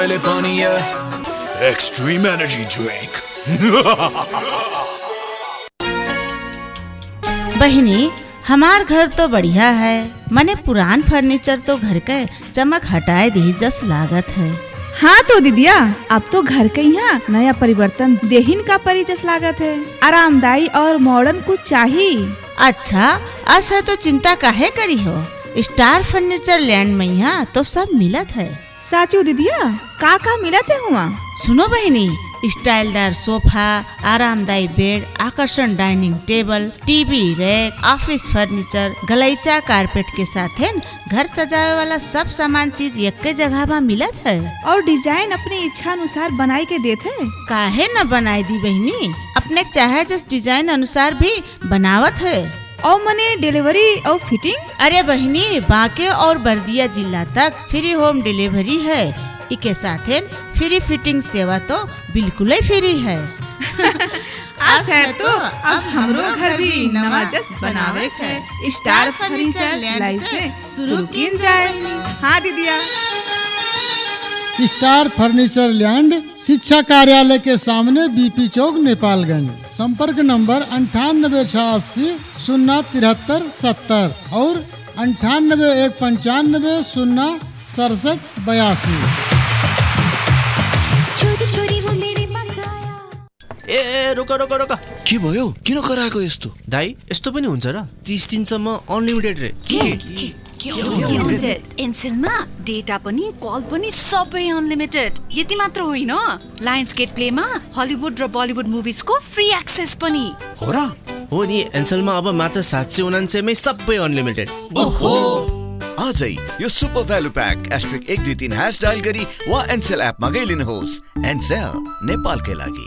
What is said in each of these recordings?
Extreme energy drink. बहिनी, हमार घर तो बढ़िया है, मने पुरान फर्नीचर तो घर के चमक हटाए दी जस लागत है। हाँ तो दीदिया, अब तो घर के यहाँ नया परिवर्तन देहिन का परी जस लागत है। आरामदायी और मॉडर्न कुछ चाहिए। अच्छा, ऐसा तो चिंता काहे करी हो, स्टार फर्नीचर लैंड में यहाँ तो सब मिलत है। साचू दीदिया, का मिलत है हुआ? सुनो बहिनी, स्टाइलदार सोफा, आरामदायी बेड, आकर्षण dining table, TV rack, office furniture, गलीचा कारपेट के साथ घर सजावे वाला सब सामान चीज एक जगह में मिलत है। और डिजाइन अपने इच्छा अनुसार बनाई के देते है। काहे न बनाई दी बहिनी, अपने चाहे जिस डिजाइन अनुसार भी बनावत है। और मने डिलीवरी और फिटिंग? अरे बहिनी, बांके और बर्दिया जिला तक फ्री होम डिलीवरी है। इके साथ फ्री फिटिंग सेवा तो बिल्कुल ही फ्री है। आज है तो अब हमरो घर भी नवाजस बनावे है। स्टार फर्नीचर लैंड से शुरू किन जाए। हाँ दीदिया। स्टार फर्नीचर लैंड शिक्षा कार्यालय के सामने बीपी चौक नेपालगंज। संपर्क नंबर 988680 07370 और 981550 06782। ए रोका रोका रोका, के भयो? किन कराएको यस्तो? दाइ यस्तो पनि हुन्छ र? 30 दिनसम्म अनलिमिटेड रे। एनसेलमा डेटा पनि कल पनि सबै अनलिमिटेड। यति मात्र होइन, लायन्स गेट प्लेमा हलिउड र बलिउड मुभिजको फ्री एक्सेस पनि हो र? हो नि, एनसेलमा अब मात्र 799 मै सबै अनलिमिटेड। ओहो, आजै यो सुपर भ्यालु प्याक *123# डायल गरी वा एनसेल एपमा गई लिनुहोस्। एनसेल, नेपालकै लागि।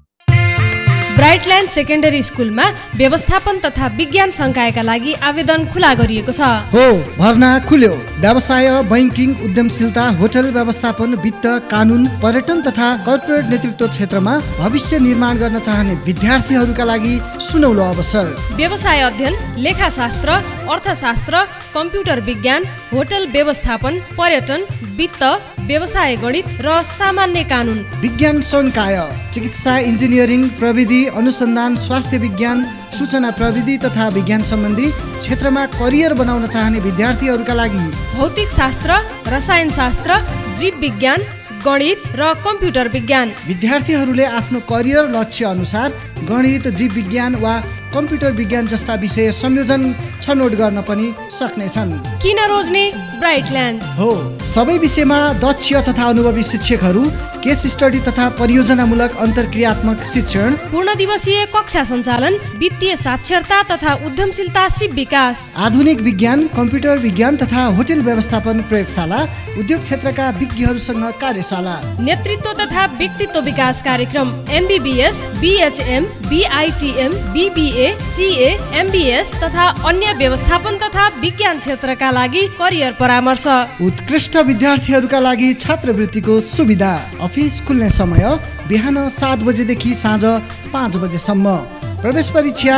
ब्राइटल्यान्ड सेकेन्डरी स्कुलमा व्यवस्थापन तथा विज्ञान संकायका लागि आवेदन खुला गरिएको छ। हो, भर्ना खुल्यो। व्यवसाय, बैंकिङ, उद्यमशीलता, होटल व्यवस्थापन, वित्त, कानुन, पर्यटन तथा कर्पोरेट नेतृत्व क्षेत्रमा भविष्य निर्माण गर्न चाहने विद्यार्थीहरूका लागि सुनौलो अवसर। व्यवसाय अध्ययन, लेखाशास्त्र, अर्थशास्त्र, कम्प्युटर विज्ञान, होटल व्यवस्थापन, पर्यटन, वित्त, व्यवसाय गणित र सामान्य कानुन। विज्ञान संकाय चिकित्सा, इन्जिनियरिङ, प्रविधि, अनुसन्धान, स्वास्थ्य विज्ञान, सूचना प्रविधि तथा विज्ञान सम्बन्धी क्षेत्रमा करियर बनाउन चाहने विद्यार्थीहरूका लागि भौतिक शास्त्र, रसायन शास्त्र, जीव विज्ञान, गणित र कम्प्युटर विज्ञान। विद्यार्थीहरूले आफ्नो करियर लक्ष्य अनुसार गणित, जीव विज्ञान वा कम्प्युटर विज्ञान जस्ता विषय संयोजन छनौट गर्न पनि सक्नेछन्। किन रोज्ने? ब्राइटल्यान्ड हो, सबै विषयमा दक्ष तथा अनुभवी शिक्षकहरू, केस स्टडी तथा परियोजनामूलक अन्तर्क्रियात्मक शिक्षण, पूर्ण दिवसीय कक्षा सञ्चालन, वित्तीय साक्षरता तथा उद्यमशीलता सिप विकास, आधुनिक विज्ञान, कम्प्युटर विज्ञान तथा होटल व्यवस्थापन प्रयोगशाला, उद्योग क्षेत्रका विज्ञहरूसँग कार्यशाला, नेतृत्व तथा व्यक्तित्व विकास कार्यक्रम, MBBS, BHM, BITM, BBA, CA, MBS तथा अन्य व्यवस्थापन तथा विज्ञान क्षेत्रका लागि करियर परामर्श। उत्कृष्ट विद्यार्थीहरूका लागि छात्रवृत्तिको सुविधा। अफिस खुल्ने समय बिहान 7 बजेदेखि साँझ 5 बजेसम्म। प्रवेश परीक्षा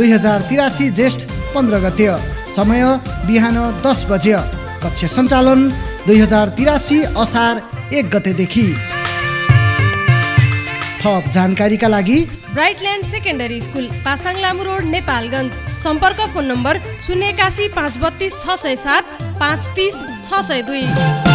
2083 ज्येष्ठ 15 गते। समय बिहान 10 बजे। कक्षा सञ्चालन 2083 असार 1 गतेदेखि। थप जानकारीका लागि ब्राइटल्यान्ड secondary school, Pasang Lamu road, Nepalgunj. सम्पर्क फोन नम्बर 081 532 607 530 602।